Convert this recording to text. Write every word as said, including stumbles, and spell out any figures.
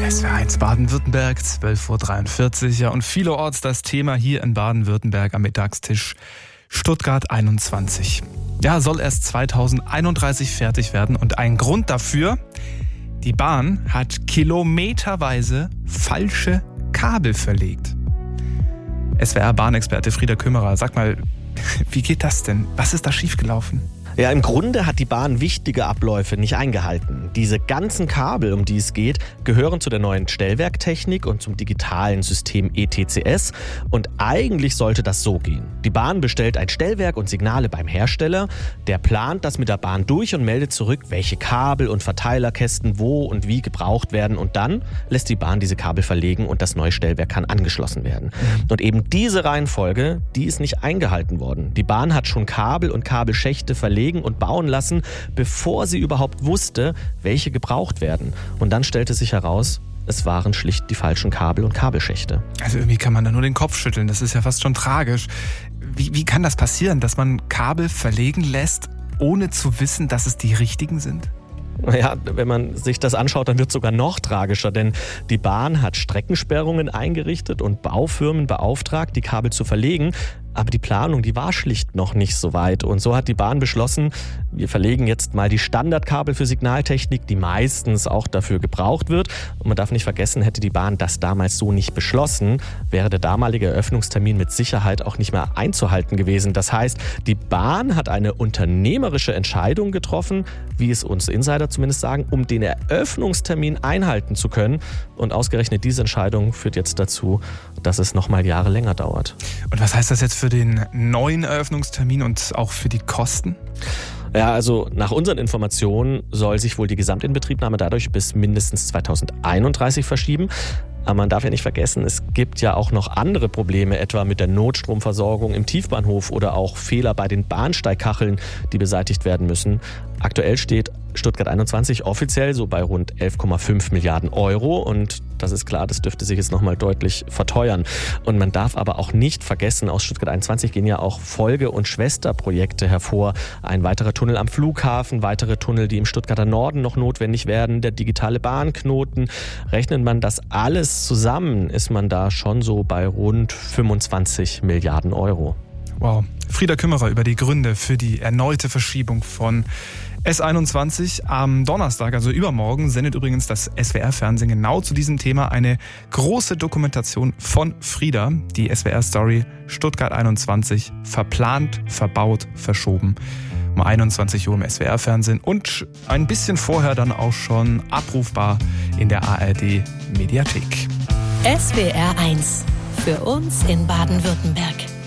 S W R eins Baden-Württemberg, zwölf Uhr dreiundvierzig. Ja, und vielerorts das Thema hier in Baden-Württemberg am Mittagstisch. Stuttgart einundzwanzig. Ja, soll erst zweitausendeinunddreißig fertig werden. Und ein Grund dafür: die Bahn hat kilometerweise falsche Kabel verlegt. S W R-Bahnexperte Frieder Kümmerer, sag mal, wie geht das denn? Was ist da schiefgelaufen? Ja, im Grunde hat die Bahn wichtige Abläufe nicht eingehalten. Diese ganzen Kabel, um die es geht, gehören zu der neuen Stellwerktechnik und zum digitalen System E T C S. Und eigentlich sollte das so gehen. Die Bahn bestellt ein Stellwerk und Signale beim Hersteller. Der plant das mit der Bahn durch und meldet zurück, welche Kabel und Verteilerkästen wo und wie gebraucht werden. Und dann lässt die Bahn diese Kabel verlegen und das neue Stellwerk kann angeschlossen werden. Und eben diese Reihenfolge, die ist nicht eingehalten worden. Die Bahn hat schon Kabel und Kabelschächte verlegt und bauen lassen, bevor sie überhaupt wusste, welche gebraucht werden. Und dann stellte sich heraus, es waren schlicht die falschen Kabel und Kabelschächte. Also irgendwie kann man da nur den Kopf schütteln. Das ist ja fast schon tragisch. Wie, wie kann das passieren, dass man Kabel verlegen lässt, ohne zu wissen, dass es die richtigen sind? Ja, wenn man sich das anschaut, dann wird es sogar noch tragischer, denn die Bahn hat Streckensperrungen eingerichtet und Baufirmen beauftragt, die Kabel zu verlegen. Aber die Planung, die war schlicht noch nicht so weit. Und so hat die Bahn beschlossen, wir verlegen jetzt mal die Standardkabel für Signaltechnik, die meistens auch dafür gebraucht wird. Und man darf nicht vergessen, hätte die Bahn das damals so nicht beschlossen, wäre der damalige Eröffnungstermin mit Sicherheit auch nicht mehr einzuhalten gewesen. Das heißt, die Bahn hat eine unternehmerische Entscheidung getroffen, wie es uns Insider zumindest sagen, um den Eröffnungstermin einhalten zu können. Und ausgerechnet diese Entscheidung führt jetzt dazu, dass es noch mal Jahre länger dauert. Und was heißt das jetzt für den neuen Eröffnungstermin und auch für die Kosten? Ja, also nach unseren Informationen soll sich wohl die Gesamtinbetriebnahme dadurch bis mindestens zweitausendeinunddreißig verschieben. Aber man darf ja nicht vergessen, es gibt ja auch noch andere Probleme, etwa mit der Notstromversorgung im Tiefbahnhof oder auch Fehler bei den Bahnsteigkacheln, die beseitigt werden müssen. Aktuell steht Stuttgart einundzwanzig offiziell so bei rund elf Komma fünf Milliarden Euro und das ist klar, das dürfte sich jetzt nochmal deutlich verteuern. Und man darf aber auch nicht vergessen, aus Stuttgart einundzwanzig gehen ja auch Folge- und Schwesterprojekte hervor. Ein weiterer Tunnel am Flughafen, weitere Tunnel, die im Stuttgarter Norden noch notwendig werden, der digitale Bahnknoten. Rechnet man das alles zusammen, ist man da schon so bei rund fünfundzwanzig Milliarden Euro. Wow. Frieder Kümmerer über die Gründe für die erneute Verschiebung von S einundzwanzig. Am Donnerstag, also übermorgen, sendet übrigens das S W R-Fernsehen genau zu diesem Thema eine große Dokumentation von Frieder. Die S W R-Story Stuttgart einundzwanzig, verplant, verbaut, verschoben. Um einundzwanzig Uhr im S W R-Fernsehen und ein bisschen vorher dann auch schon abrufbar in der A R D-Mediathek. S W R eins. Für uns in Baden-Württemberg.